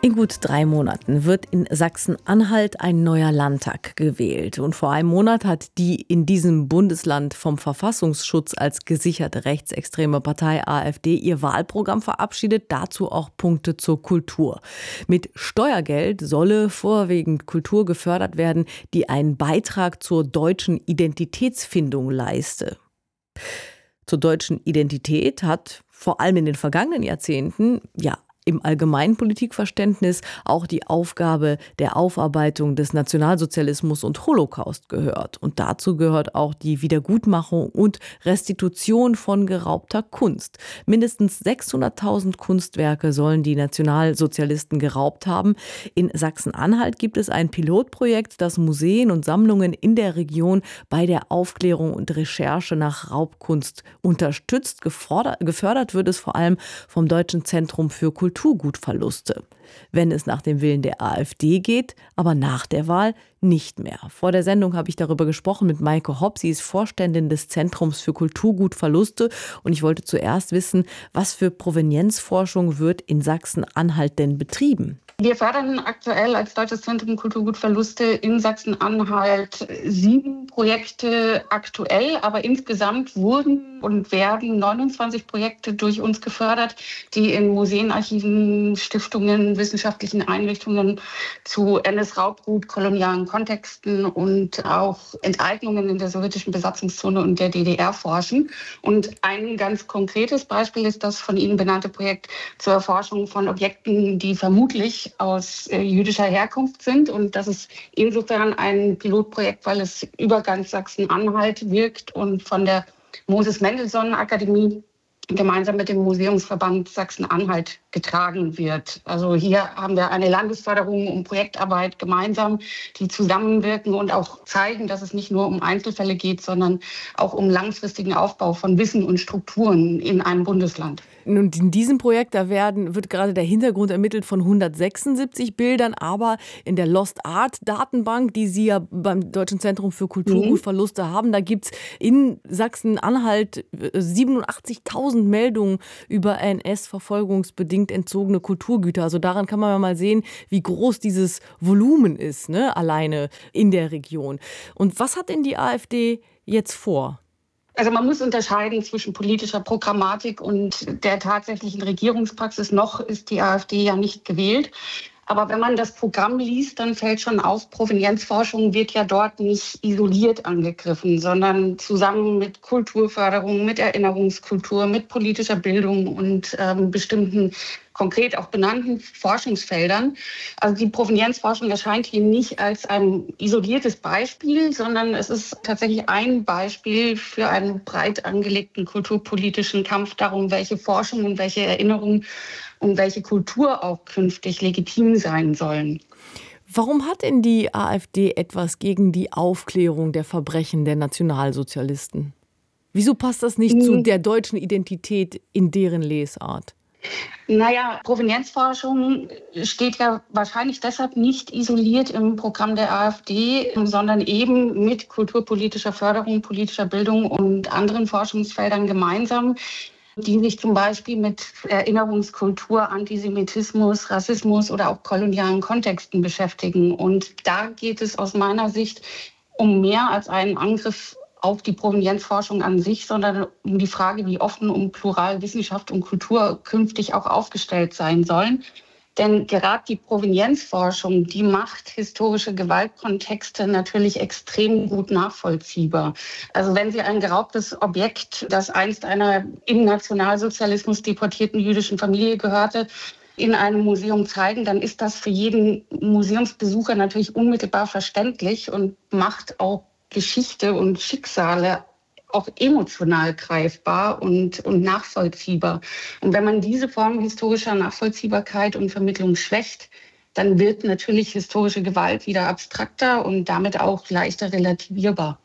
In gut 3 Monaten wird in Sachsen-Anhalt ein neuer Landtag gewählt. Und vor einem Monat hat die in diesem Bundesland vom Verfassungsschutz als gesicherte rechtsextreme Partei AfD ihr Wahlprogramm verabschiedet, dazu auch Punkte zur Kultur. Mit Steuergeld solle vorwiegend Kultur gefördert werden, die einen Beitrag zur deutschen Identitätsfindung leiste. Zur deutschen Identität hat vor allem in den vergangenen Jahrzehnten im allgemeinen Politikverständnis auch die Aufgabe der Aufarbeitung des Nationalsozialismus und Holocaust gehört. Und dazu gehört auch die Wiedergutmachung und Restitution von geraubter Kunst. Mindestens 600.000 Kunstwerke sollen die Nationalsozialisten geraubt haben. In Sachsen-Anhalt gibt es ein Pilotprojekt, das Museen und Sammlungen in der Region bei der Aufklärung und Recherche nach Raubkunst unterstützt. Gefördert wird es vor allem vom Deutschen Zentrum für Kulturgutverluste. Wenn es nach dem Willen der AfD geht, aber nach der Wahl nicht mehr. Vor der Sendung habe ich darüber gesprochen mit Maike Hopp. Sie ist Vorständin des Zentrums für Kulturgutverluste. Und ich wollte zuerst wissen, was für Provenienzforschung wird in Sachsen-Anhalt denn betrieben? Wir fördern aktuell als Deutsches Zentrum Kulturgutverluste in Sachsen-Anhalt 7 Projekte aktuell, aber insgesamt wurden und werden 29 Projekte durch uns gefördert, die in Museen, Archiven, Stiftungen, wissenschaftlichen Einrichtungen zu NS-Raubgut, kolonialen Kontexten und auch Enteignungen in der sowjetischen Besatzungszone und der DDR forschen. Und ein ganz konkretes Beispiel ist das von Ihnen benannte Projekt zur Erforschung von Objekten, die vermutlich aus jüdischer Herkunft sind. Und das ist insofern ein Pilotprojekt, weil es über ganz Sachsen-Anhalt wirkt und von der Moses-Mendelssohn-Akademie gemeinsam mit dem Museumsverband Sachsen-Anhalt getragen wird. Also hier haben wir eine Landesförderung um Projektarbeit gemeinsam, die zusammenwirken und auch zeigen, dass es nicht nur um Einzelfälle geht, sondern auch um langfristigen Aufbau von Wissen und Strukturen in einem Bundesland. Und in diesem Projekt, wird gerade der Hintergrund ermittelt von 176 Bildern, aber in der Lost Art Datenbank, die Sie ja beim Deutschen Zentrum für Kulturgutverluste haben, da gibt es in Sachsen-Anhalt 87.000 Meldungen über NS-verfolgungsbedingt entzogene Kulturgüter. Also daran kann man ja mal sehen, wie groß dieses Volumen ist, ne, alleine in der Region. Und was hat denn die AfD jetzt vor? Also man muss unterscheiden zwischen politischer Programmatik und der tatsächlichen Regierungspraxis. Noch ist die AfD ja nicht gewählt. Aber wenn man das Programm liest, dann fällt schon auf, Provenienzforschung wird ja dort nicht isoliert angegriffen, sondern zusammen mit Kulturförderung, mit Erinnerungskultur, mit politischer Bildung und bestimmten konkret auch benannten Forschungsfeldern. Also die Provenienzforschung erscheint hier nicht als ein isoliertes Beispiel, sondern es ist tatsächlich ein Beispiel für einen breit angelegten kulturpolitischen Kampf darum, welche Forschung und welche Erinnerung und welche Kultur auch künftig legitim sein sollen. Warum hat denn die AfD etwas gegen die Aufklärung der Verbrechen der Nationalsozialisten? Wieso passt das nicht zu der deutschen Identität in deren Lesart? Naja, Provenienzforschung steht ja wahrscheinlich deshalb nicht isoliert im Programm der AfD, sondern eben mit kulturpolitischer Förderung, politischer Bildung und anderen Forschungsfeldern gemeinsam, die sich zum Beispiel mit Erinnerungskultur, Antisemitismus, Rassismus oder auch kolonialen Kontexten beschäftigen. Und da geht es aus meiner Sicht um mehr als einen Angriff auf die Provenienzforschung an sich, sondern um die Frage, wie offen und plural Wissenschaft und Kultur künftig auch aufgestellt sein sollen. Denn gerade die Provenienzforschung, die macht historische Gewaltkontexte natürlich extrem gut nachvollziehbar. Also wenn Sie ein geraubtes Objekt, das einst einer im Nationalsozialismus deportierten jüdischen Familie gehörte, in einem Museum zeigen, dann ist das für jeden Museumsbesucher natürlich unmittelbar verständlich und macht auch Geschichte und Schicksale auch emotional greifbar und nachvollziehbar. Und wenn man diese Form historischer Nachvollziehbarkeit und Vermittlung schwächt, dann wird natürlich historische Gewalt wieder abstrakter und damit auch leichter relativierbar.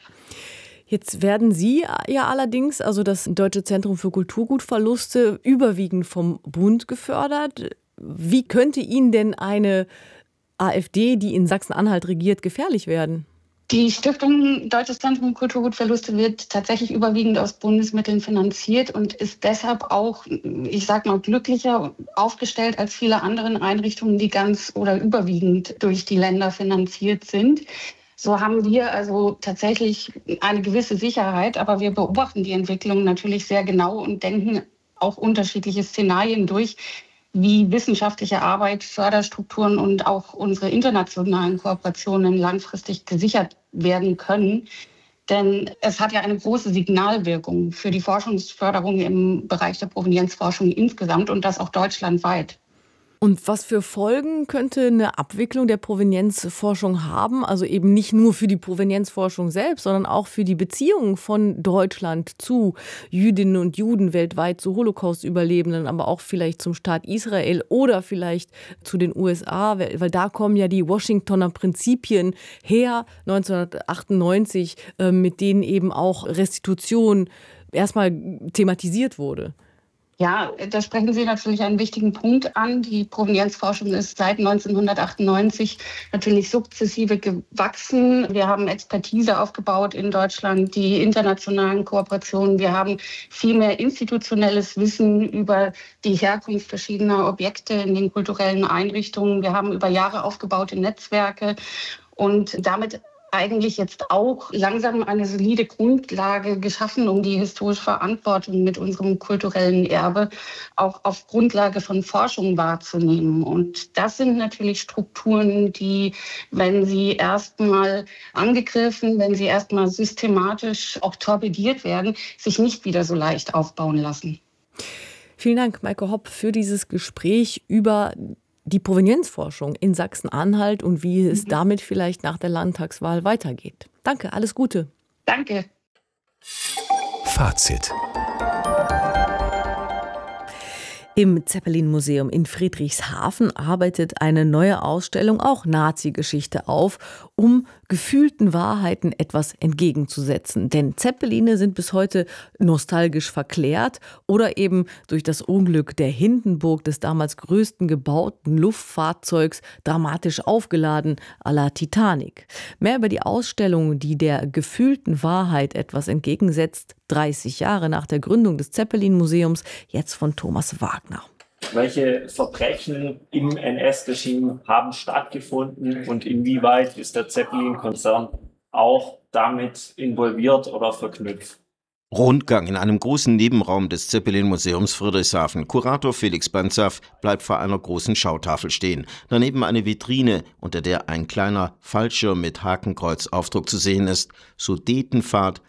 Jetzt werden Sie ja allerdings, also das Deutsche Zentrum für Kulturgutverluste, überwiegend vom Bund gefördert. Wie könnte Ihnen denn eine AfD, die in Sachsen-Anhalt regiert, gefährlich werden? Die Stiftung Deutsches Zentrum Kulturgutverluste wird tatsächlich überwiegend aus Bundesmitteln finanziert und ist deshalb auch, ich sag mal, glücklicher aufgestellt als viele andere Einrichtungen, die ganz oder überwiegend durch die Länder finanziert sind. So haben wir also tatsächlich eine gewisse Sicherheit, aber wir beobachten die Entwicklung natürlich sehr genau und denken auch unterschiedliche Szenarien durch, wie wissenschaftliche Arbeit, Förderstrukturen und auch unsere internationalen Kooperationen langfristig gesichert werden können. Denn es hat ja eine große Signalwirkung für die Forschungsförderung im Bereich der Provenienzforschung insgesamt und das auch deutschlandweit. Und was für Folgen könnte eine Abwicklung der Provenienzforschung haben? Also eben nicht nur für die Provenienzforschung selbst, sondern auch für die Beziehungen von Deutschland zu Jüdinnen und Juden weltweit, zu Holocaust-Überlebenden, aber auch vielleicht zum Staat Israel oder vielleicht zu den USA, weil da kommen ja die Washingtoner Prinzipien her, 1998, mit denen eben auch Restitution erstmal thematisiert wurde. Ja, da sprechen Sie natürlich einen wichtigen Punkt an. Die Provenienzforschung ist seit 1998 natürlich sukzessive gewachsen. Wir haben Expertise aufgebaut in Deutschland, die internationalen Kooperationen. Wir haben viel mehr institutionelles Wissen über die Herkunft verschiedener Objekte in den kulturellen Einrichtungen. Wir haben über Jahre aufgebaute Netzwerke und damit eigentlich jetzt auch langsam eine solide Grundlage geschaffen, um die historische Verantwortung mit unserem kulturellen Erbe auch auf Grundlage von Forschung wahrzunehmen. Und das sind natürlich Strukturen, die, wenn sie erstmal angegriffen, wenn sie erstmal systematisch auch torpediert werden, sich nicht wieder so leicht aufbauen lassen. Vielen Dank, Maike Hopp, für dieses Gespräch über die Provenienzforschung in Sachsen-Anhalt und wie es damit vielleicht nach der Landtagswahl weitergeht. Danke, alles Gute. Danke. Fazit. Im Zeppelin-Museum in Friedrichshafen arbeitet eine neue Ausstellung auch Nazi-Geschichte auf, um gefühlten Wahrheiten etwas entgegenzusetzen. Denn Zeppeline sind bis heute nostalgisch verklärt oder eben durch das Unglück der Hindenburg, des damals größten gebauten Luftfahrzeugs, dramatisch aufgeladen à la Titanic. Mehr über die Ausstellung, die der gefühlten Wahrheit etwas entgegensetzt, 30 Jahre nach der Gründung des Zeppelin-Museums, jetzt von Thomas Wagner. Welche Verbrechen im NS-Regime haben stattgefunden und inwieweit ist der Zeppelin-Konzern auch damit involviert oder verknüpft? Rundgang in einem großen Nebenraum des Zeppelin-Museums Friedrichshafen. Kurator Felix Banzaf bleibt vor einer großen Schautafel stehen. Daneben eine Vitrine, unter der ein kleiner Fallschirm mit Hakenkreuzaufdruck zu sehen ist. Sudetenfahrt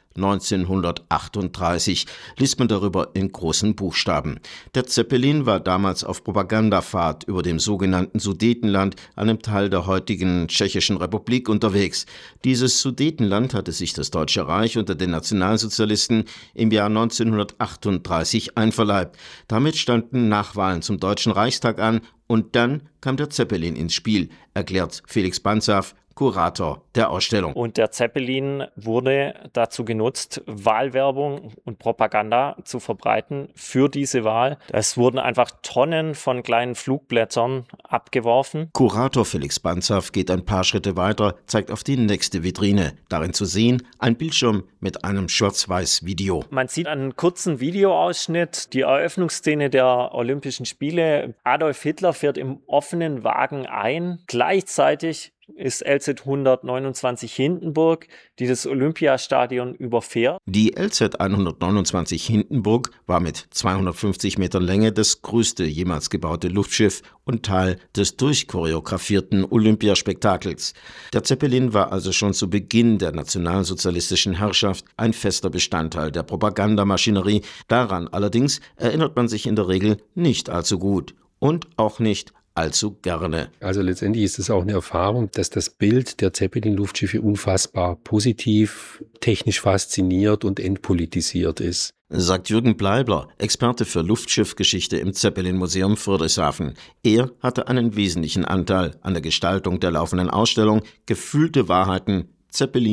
1938 liest man darüber in großen Buchstaben. Der Zeppelin war damals auf Propagandafahrt über dem sogenannten Sudetenland, einem Teil der heutigen Tschechischen Republik, unterwegs. Dieses Sudetenland hatte sich das Deutsche Reich unter den Nationalsozialisten im Jahr 1938 einverleibt. Damit standen Nachwahlen zum Deutschen Reichstag an und dann kam der Zeppelin ins Spiel, erklärt Felix Banzaf, Kurator der Ausstellung. Und der Zeppelin wurde dazu genutzt, Wahlwerbung und Propaganda zu verbreiten für diese Wahl. Es wurden einfach Tonnen von kleinen Flugblättern abgeworfen. Kurator Felix Banzaf geht ein paar Schritte weiter, zeigt auf die nächste Vitrine. Darin zu sehen ein Bildschirm mit einem Schwarz-Weiß-Video. Man sieht einen kurzen Videoausschnitt, die Eröffnungsszene der Olympischen Spiele. Adolf Hitler fährt im offenen Wagen ein. Gleichzeitig ist LZ 129 Hindenburg, die das Olympiastadion überfährt. Die LZ 129 Hindenburg war mit 250 Metern Länge das größte jemals gebaute Luftschiff und Teil des durchchoreografierten Olympiaspektakels. Der Zeppelin war also schon zu Beginn der nationalsozialistischen Herrschaft ein fester Bestandteil der Propagandamaschinerie. Daran allerdings erinnert man sich in der Regel nicht allzu gut und auch nicht allzu gerne. Also letztendlich ist es auch eine Erfahrung, dass das Bild der Zeppelin-Luftschiffe unfassbar positiv, technisch fasziniert und entpolitisiert ist. Sagt Jürgen Bleibler, Experte für Luftschiffgeschichte im Zeppelin-Museum Friedrichshafen. Er hatte einen wesentlichen Anteil an der Gestaltung der laufenden Ausstellung Gefühlte Wahrheiten, Zeppeline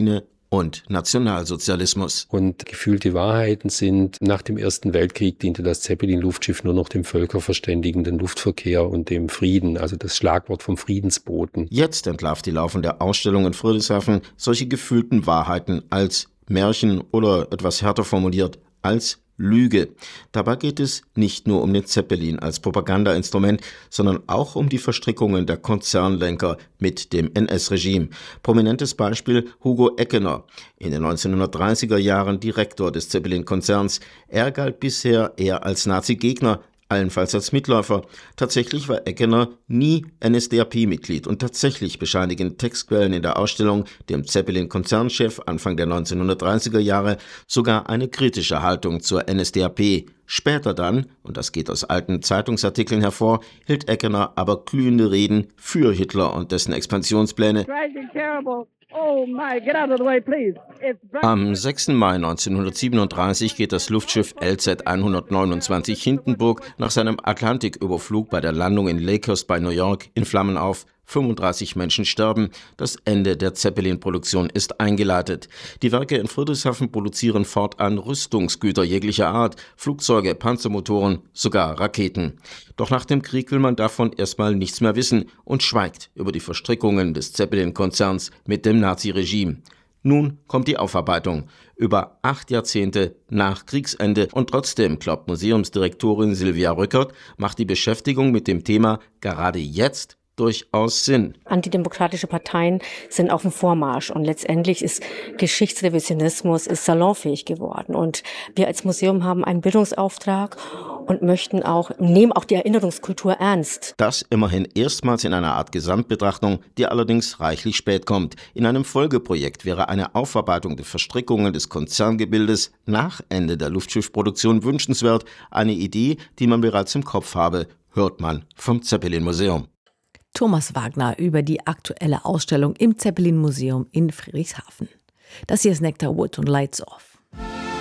und Nationalsozialismus. Und gefühlte Wahrheiten sind, nach dem Ersten Weltkrieg diente das Zeppelin-Luftschiff nur noch dem völkerverständigenden Luftverkehr und dem Frieden, also das Schlagwort vom Friedensboten. Jetzt entlarvt die laufende Ausstellung in Friedrichshafen solche gefühlten Wahrheiten als Märchen oder etwas härter formuliert als Lüge. Dabei geht es nicht nur um den Zeppelin als Propagandainstrument, sondern auch um die Verstrickungen der Konzernlenker mit dem NS-Regime. Prominentes Beispiel Hugo Eckener, in den 1930er Jahren Direktor des Zeppelin-Konzerns. Er galt bisher eher als Nazi-Gegner, allenfalls als Mitläufer. Tatsächlich war Eckener nie NSDAP-Mitglied und tatsächlich bescheinigen Textquellen in der Ausstellung dem Zeppelin-Konzernchef Anfang der 1930er Jahre sogar eine kritische Haltung zur NSDAP. Später dann, und das geht aus alten Zeitungsartikeln hervor, hielt Eckener aber glühende Reden für Hitler und dessen Expansionspläne. Am 6. Mai 1937 geht das Luftschiff LZ 129 Hindenburg nach seinem Atlantiküberflug bei der Landung in Lakehurst bei New York in Flammen auf. 35 Menschen sterben. Das Ende der Zeppelin-Produktion ist eingeleitet. Die Werke in Friedrichshafen produzieren fortan Rüstungsgüter jeglicher Art, Flugzeuge, Panzermotoren, sogar Raketen. Doch nach dem Krieg will man davon erstmal nichts mehr wissen und schweigt über die Verstrickungen des Zeppelin-Konzerns mit dem Naziregime. Nun kommt die Aufarbeitung. Über 8 Jahrzehnte nach Kriegsende. Und trotzdem, glaubt Museumsdirektorin Silvia Rückert, macht die Beschäftigung mit dem Thema gerade jetzt durchaus Sinn. Antidemokratische Parteien sind auf dem Vormarsch und letztendlich ist Geschichtsrevisionismus salonfähig geworden. Und wir als Museum haben einen Bildungsauftrag und nehmen auch die Erinnerungskultur ernst. Das immerhin erstmals in einer Art Gesamtbetrachtung, die allerdings reichlich spät kommt. In einem Folgeprojekt wäre eine Aufarbeitung der Verstrickungen des Konzerngebildes nach Ende der Luftschiffproduktion wünschenswert. Eine Idee, die man bereits im Kopf habe, hört man vom Zeppelin-Museum. Thomas Wagner über die aktuelle Ausstellung im Zeppelin-Museum in Friedrichshafen. Das hier ist Nectar Wood und Lights Off.